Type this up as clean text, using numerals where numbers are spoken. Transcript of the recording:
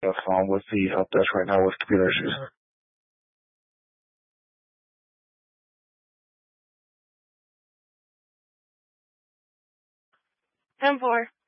with the help desk right now with computer issues. 10-4.